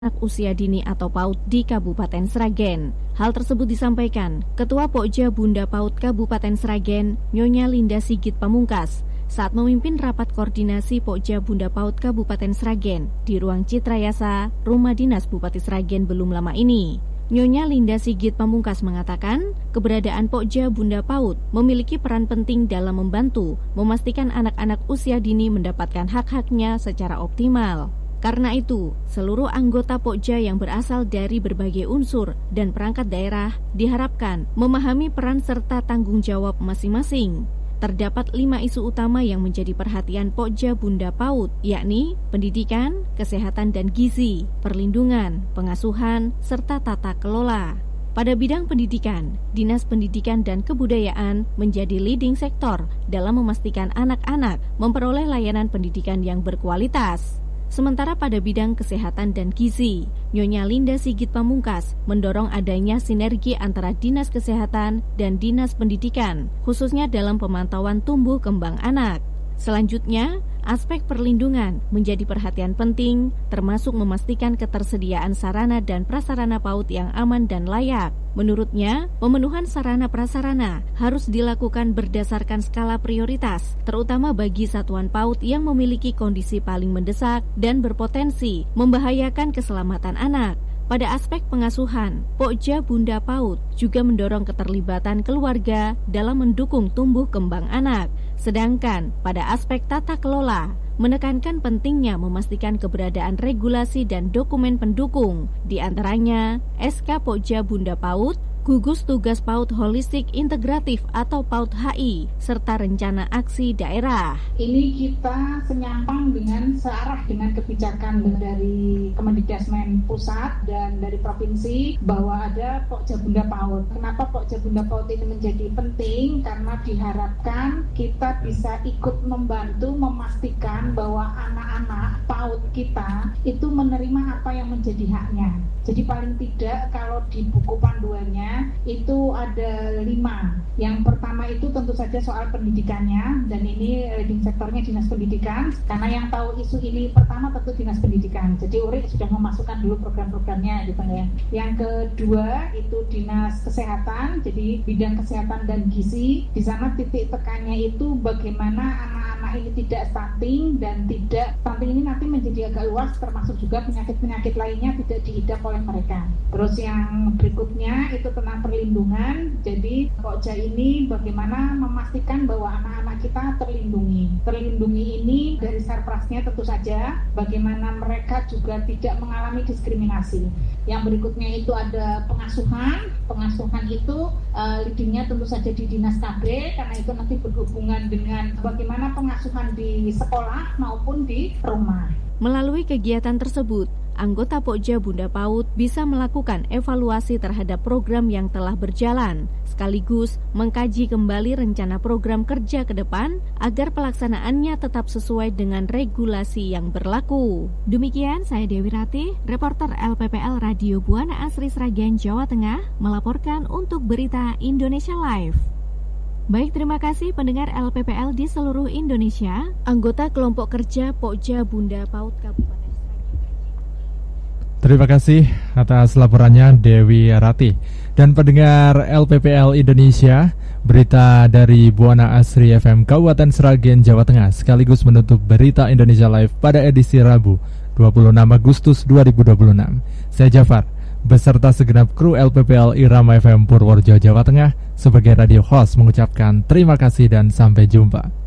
anak usia dini atau PAUD di Kabupaten Sragen. Hal tersebut disampaikan Ketua Pokja Bunda PAUD Kabupaten Sragen, Nyonya Linda Sigit Pamungkas, saat memimpin rapat koordinasi Pokja Bunda PAUD Kabupaten Sragen di ruang Citrayasa, Rumah Dinas Bupati Sragen belum lama ini. Nyonya Linda Sigit Pamungkas mengatakan, keberadaan Pokja Bunda PAUD memiliki peran penting dalam membantu memastikan anak-anak usia dini mendapatkan hak-haknya secara optimal. Karena itu, seluruh anggota Pokja yang berasal dari berbagai unsur dan perangkat daerah diharapkan memahami peran serta tanggung jawab masing-masing. Terdapat 5 isu utama yang menjadi perhatian Pokja Bunda PAUD, yakni pendidikan, kesehatan dan gizi, perlindungan, pengasuhan, serta tata kelola. Pada bidang pendidikan, Dinas Pendidikan dan Kebudayaan menjadi leading sektor dalam memastikan anak-anak memperoleh layanan pendidikan yang berkualitas. Sementara pada bidang kesehatan dan gizi, Nyonya Linda Sigit Pamungkas mendorong adanya sinergi antara Dinas Kesehatan dan Dinas Pendidikan, khususnya dalam pemantauan tumbuh kembang anak. Selanjutnya, aspek perlindungan menjadi perhatian penting, termasuk memastikan ketersediaan sarana dan prasarana PAUD yang aman dan layak. Menurutnya, pemenuhan sarana prasarana harus dilakukan berdasarkan skala prioritas, terutama bagi satuan PAUD yang memiliki kondisi paling mendesak dan berpotensi membahayakan keselamatan anak. Pada aspek pengasuhan, Pokja Bunda PAUD juga mendorong keterlibatan keluarga dalam mendukung tumbuh kembang anak. Sedangkan pada aspek tata kelola, menekankan pentingnya memastikan keberadaan regulasi dan dokumen pendukung, di antaranya SK Pokja Bunda PAUD, Gugus Tugas PAUD Holistik Integratif atau PAUD HI, serta rencana aksi daerah. Ini kita senyampang dengan searah dengan kebijakan dari Kemendikbudrismen pusat dan dari provinsi bahwa ada Pokja Bunda PAUD. Kenapa Pokja Bunda PAUD ini menjadi penting? Karena diharapkan kita bisa ikut membantu memastikan bahwa anak-anak PAUD kita itu menerima apa yang menjadi haknya. Jadi paling tidak kalau di buku panduannya itu ada 5. Yang pertama itu tentu saja soal pendidikannya, dan ini leading sektornya Dinas Pendidikan, karena yang tahu isu ini pertama tentu Dinas Pendidikan. Jadi URI sudah memasukkan dulu program-programnya gitu ya. Yang kedua itu Dinas Kesehatan, jadi bidang kesehatan dan gizi. Di sana titik tekannya itu bagaimana anak-anak ini tidak stunting, dan tidak stunting ini nanti menjadi agak luas, termasuk juga penyakit-penyakit lainnya tidak diidap oleh mereka. Terus yang berikutnya itu tentang perlindungan. Jadi Pokja ini bagaimana memastikan bahwa anak-anak kita terlindungi. Terlindungi ini dari Serprasnya tentu saja, bagaimana mereka juga tidak mengalami diskriminasi. Yang berikutnya itu ada pengasuhan. Pengasuhan itu leadingnya tentu saja di Dinas KB, karena itu nanti berhubungan dengan bagaimana pengasuhan di sekolah maupun di rumah. Melalui kegiatan tersebut, anggota Pokja Bunda PAUD bisa melakukan evaluasi terhadap program yang telah berjalan, sekaligus mengkaji kembali rencana program kerja ke depan agar pelaksanaannya tetap sesuai dengan regulasi yang berlaku. Demikian, saya Dewi Ratih, reporter LPPL Radio Buana Asri Sragen, Jawa Tengah, melaporkan untuk Berita Indonesia Live. Baik, terima kasih pendengar LPPL di seluruh Indonesia. Anggota kelompok kerja Pokja Bunda PAUD Kabupaten Sragen. Terima kasih atas laporannya Dewi Rati. Dan pendengar LPPL Indonesia, berita dari Buana Asri FM Kabupaten Sragen, Jawa Tengah sekaligus menutup Berita Indonesia Live pada edisi Rabu 26 Agustus 2026. Saya Jafar beserta segenap kru LPPL Irama FM Purworejo, Jawa Tengah sebagai radio host mengucapkan terima kasih dan sampai jumpa.